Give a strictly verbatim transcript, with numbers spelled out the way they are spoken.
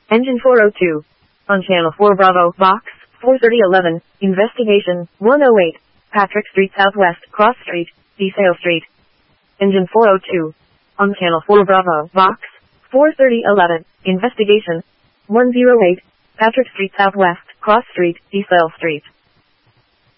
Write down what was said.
Engine four oh two. On Channel four Bravo, Box, four thirty eleven, Investigation, one oh eight, Patrick Street Southwest, Cross Street, DeSale Street. Engine four oh two. On Channel four Bravo, Box, four thirty eleven, Investigation, one oh eight, Patrick Street Southwest, Cross Street, DeSale Street.